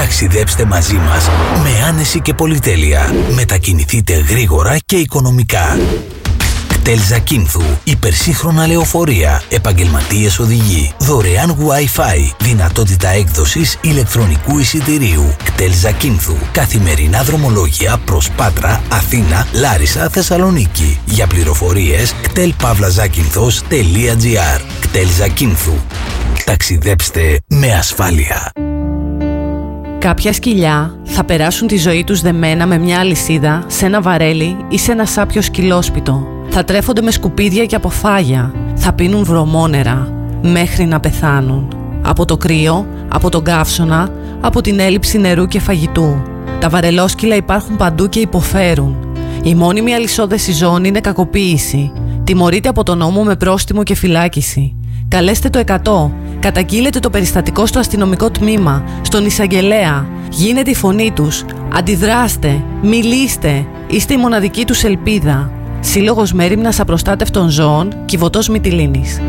Ταξιδέψτε μαζί μας με άνεση και πολυτέλεια. Μετακινηθείτε γρήγορα και οικονομικά. κτέλ Ζακίνθου, υπερσύγχρονα λεωφορεία, επαγγελματίες οδηγοί, δωρεάν Wi-Fi, δυνατότητα έκδοσης ηλεκτρονικού εισιτηρίου. κτέλ Ζακίνθου, καθημερινά δρομολόγια προς Πάτρα, Αθήνα, Λάρισα, Θεσσαλονίκη. Για πληροφορίες κτέλ-Ζακίνθος.gr. κτέλ Ζακίνθου. Ταξιδέψτε με ασφάλεια. Κάποια σκυλιά θα περάσουν τη ζωή τους δεμένα με μια αλυσίδα σε ένα βαρέλι ή σε ένα σάπιο σκυλόσπιτο. Θα τρέφονται με σκουπίδια και αποφάγια. Θα πίνουν βρωμόνερα μέχρι να πεθάνουν. Από το κρύο, από τον καύσωνα, από την έλλειψη νερού και φαγητού. Τα βαρελόσκυλα υπάρχουν παντού και υποφέρουν. Η μόνιμη αλυσόδεση ζώων είναι κακοποίηση. Τιμωρείται από τον νόμο με πρόστιμο και φυλάκιση. Καλέστε το 100. Καταγγείλετε το περιστατικό στο αστυνομικό τμήμα, στον εισαγγελέα. Γίνετε η φωνή τους. Αντιδράστε. Μιλήστε. Είστε η μοναδική τους ελπίδα. Σύλλογος Μέριμνας Απροστάτευτων Ζώων, Κιβωτός Μυτιλήνης.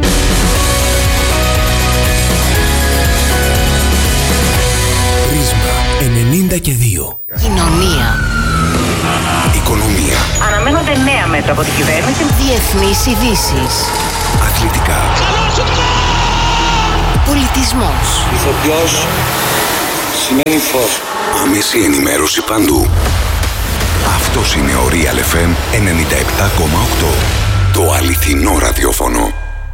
Πρίσμα 92. Κοινωνία. Οικονομία. Αναμένονται νέα μέτρα από την κυβέρνηση. Διεθνείς ειδήσεις. Αθλητικά. Πολιτισμός. Ηθοποιός σημαίνει φως. Άμεση ενημέρωση παντού. Αυτός είναι ο Real FM 97,8. Το αληθινό ραδιόφωνο.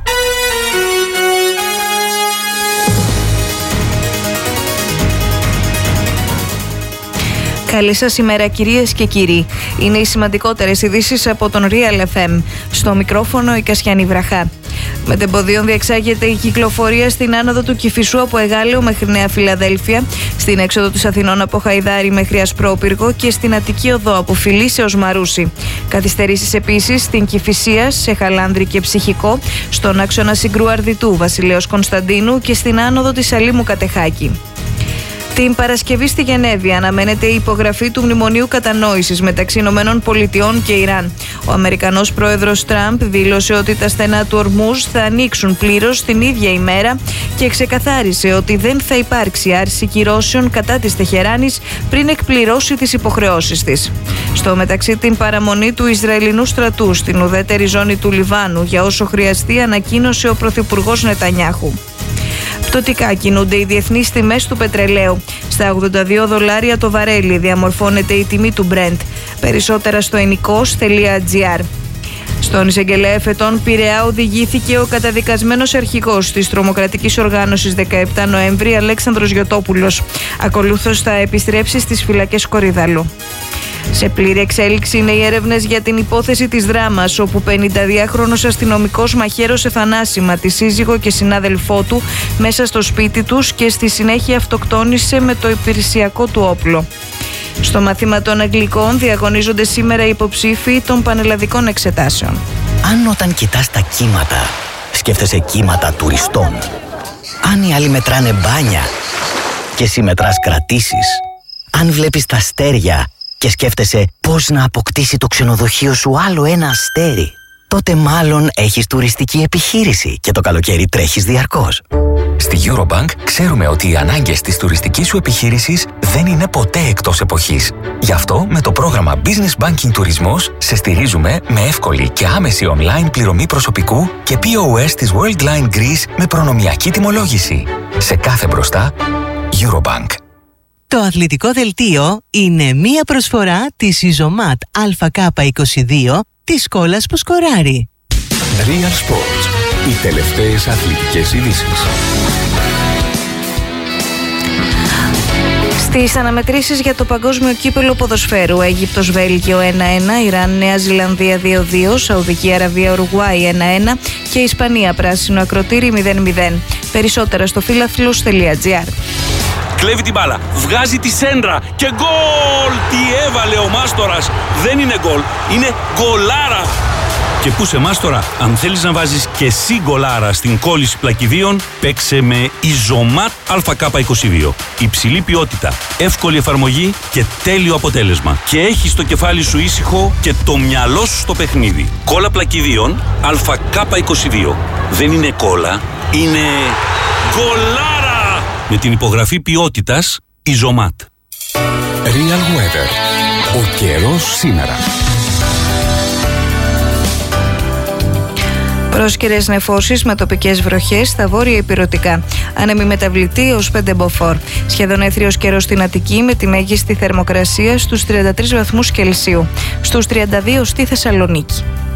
Καλή σας ημέρα κυρίες και κύριοι. Είναι οι σημαντικότερες ειδήσεις από τον Real FM. Στο μικρόφωνο η Κασιάνη Βραχά. Μετεμποδίων διεξάγεται η κυκλοφορία στην άνοδο του Κηφισού από Εγάλεο μέχρι Νέα Φιλαδέλφια, στην έξοδο της Αθηνών από Χαϊδάρη μέχρι Ασπρόπυργο και στην Αττική Οδό από Φιλής έως Μαρούσι. Καθυστερήσεις επίσης στην Κηφισία, σε Χαλάνδρη και Ψυχικό, στον άξονα Συγκρού Αρδιτού Βασιλέως Κωνσταντίνου και στην άνοδο της Αλήμου Κατεχάκη. Την Παρασκευή στη Γενέβη αναμένεται η υπογραφή του Μνημονίου Κατανόησης μεταξύ ΗΠΑ και Ιράν. Ο Αμερικανός πρόεδρος Τραμπ δήλωσε ότι τα στενά του Ορμούζ θα ανοίξουν πλήρως την ίδια ημέρα και ξεκαθάρισε ότι δεν θα υπάρξει άρση κυρώσεων κατά της Τεχεράνης πριν εκπληρώσει τις υποχρεώσεις της. Στο μεταξύ, την παραμονή του Ισραηλινού στρατού στην ουδέτερη ζώνη του Λιβάνου για όσο χρειαστεί ανακοίνωσε ο πρωθυπουργός Νετανιάχου. Πτωτικά κινούνται οι διεθνείς τιμές του πετρελαίου. Στα $82 το βαρέλι διαμορφώνεται η τιμή του Brent. Περισσότερα στο enikos.gr. Στον εισαγγελέα εφετών Πειραιά οδηγήθηκε ο καταδικασμένος αρχηγός της τρομοκρατικής οργάνωσης 17 Νοέμβρη, Αλέξανδρος Γιωτόπουλος. Ακολούθως θα επιστρέψει στις φυλακές Κορυδαλού. Σε πλήρη εξέλιξη είναι οι έρευνες για την υπόθεση της δράμας, όπου 52χρονος αστυνομικός μαχαίρωσε θανάσιμα τη σύζυγο και συνάδελφό του μέσα στο σπίτι τους και στη συνέχεια αυτοκτόνησε με το υπηρεσιακό του όπλο. Στο μάθημα των Αγγλικών διαγωνίζονται σήμερα οι υποψήφοι των πανελλαδικών εξετάσεων. Αν όταν κοιτάς τα κύματα, σκέφτεσαι κύματα τουριστών. Αν οι άλλοι μετράνε μπάνια και εσύ μετράς κρατήσεις. Αν βλέπεις τα αστέρια και σκέφτεσαι πώς να αποκτήσει το ξενοδοχείο σου άλλο ένα αστέρι, τότε μάλλον έχεις τουριστική επιχείρηση και το καλοκαίρι τρέχεις διαρκώς. Στη Eurobank ξέρουμε ότι οι ανάγκες της τουριστικής σου επιχείρησης δεν είναι ποτέ εκτός εποχής. Γι' αυτό με το πρόγραμμα Business Banking Τουρισμός σε στηρίζουμε με εύκολη και άμεση online πληρωμή προσωπικού και POS της Worldline Greece με προνομιακή τιμολόγηση. Σε κάθε μπροστά, Eurobank. Το αθλητικό δελτίο είναι μία προσφορά της Ιζωμάτ ΑΚ22 της Σκόλας που σκοράρει. Real Sports. Οι τελευταίες αθλητικές ειδήσεις. Στις αναμετρήσεις για το Παγκόσμιο Κύπελλο Ποδοσφαίρου, Αίγυπτος Βέλγιο 1-1, Ιράν Νέα Ζηλανδία 2-2, Σαουδική Αραβία Ουρουγουάη 1-1 και Ισπανία Πράσινο Ακροτήρι 0-0. Περισσότερα στο φίλαθλος.gr. Κλέβει την μπάλα, βγάζει τη σέντρα και γκολ! Τι έβαλε ο Μάστορας! Δεν είναι γκολ, είναι γκολάρα! Και πού σε Μάστορα, αν θέλεις να βάζεις και εσύ γκολάρα στην κόλληση πλακιδίων, παίξε με Ιζωμάτ ΑΚ22. Υψηλή ποιότητα, εύκολη εφαρμογή και τέλειο αποτέλεσμα. Και έχεις το κεφάλι σου ήσυχο και το μυαλό σου στο παιχνίδι. Κόλλα πλακιδίων ΑΚ22. Δεν είναι κόλλα, είναι γκολάρα! Με την υπογραφή ποιότητας Ιζωμάτ. Real Weather. Ο καιρός σήμερα. Πρόσκαιρες νεφώσεις με τοπικές βροχές στα βόρεια ηπειρωτικά. Άνεμη μεταβλητή έως 5 μποφόρ. Σχεδόν έθριος καιρός στην Αττική με τη μέγιστη θερμοκρασία στους 33 βαθμούς Κελσίου. Στους 32 στη Θεσσαλονίκη.